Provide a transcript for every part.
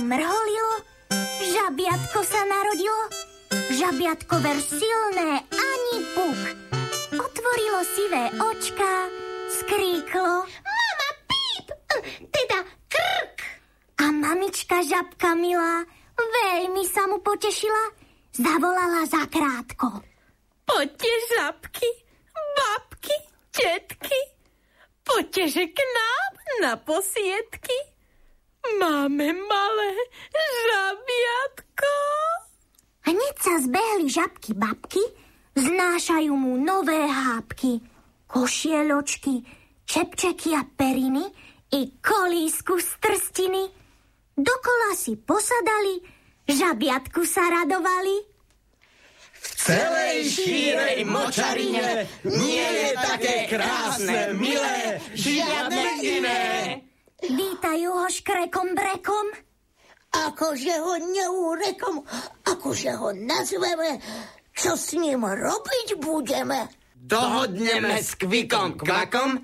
mrholilo, žabiatko sa narodilo. Žabiatko ver silné, ani puk. Otvorilo sivé očka, skríklo: Mama, píp, teda krk. A mamička žabka milá veľmi sa mu potešila, zavolala zakrátko: Poďte, žabky, babky, tetky, poďte, že k nám na posiedky. Máme malé žabiatko. Hneď sa zbehli žabky babky, znášajú mu nové hápky, košieločky, čepčeky a periny i kolísku z trstiny. Dokola si posadali, žabiatku sa radovali. V celej šírej močarine nie je také krásne, milé, žiadne iné. Vítajú ho škrekom brekom. Akože ho neúrekom, akože ho nazveme, čo s ním robiť budeme? Dohodneme s kvikom kvakom,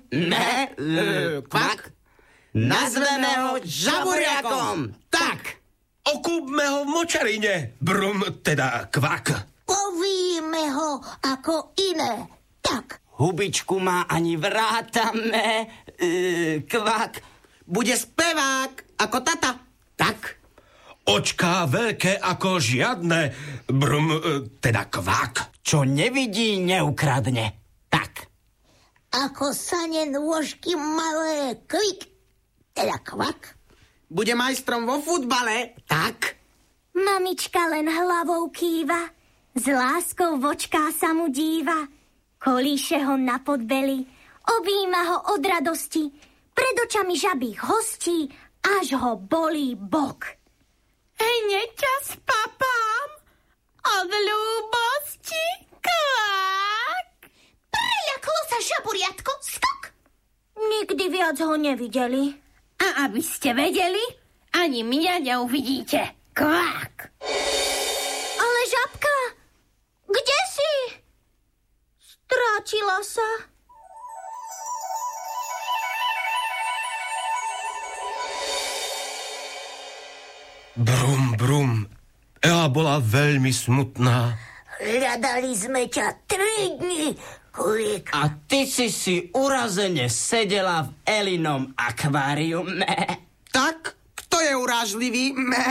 kvak. Nazveme ho žaburiakom, tak. Okúpme ho v močarine, brum, teda kvak. Povíme ho ako iné, tak. Hubičku má ani vrátame, kvak. Bude spevák ako tata, tak. Očká veľké ako žiadne, brum, teda kvak. Čo nevidí, neukradne, tak. Ako sane nôžky malé, kvik, teda kvak. Bude majstrom vo futbale, tak. Mamička len hlavou kýva, s láskou v očká sa mu díva. Kolíše ho na podbeli, objíma ho od radosti, pred očami žabých hostí, až ho bolí bok. Hneď ťa spapám od ľúbosti, kvák. Preľaklo sa žaburiatko, skok. Nikdy viac ho nevideli. A aby ste vedeli, ani mňa neuvidíte, kvák. Ale žabka, kde si? Strátila sa. Brum, brum. Ela bola veľmi smutná. Hľadali sme ťa 3 dni, kvik. A ty si urazene sedela v Elinom akváriume. Tak, kto je urážlivý?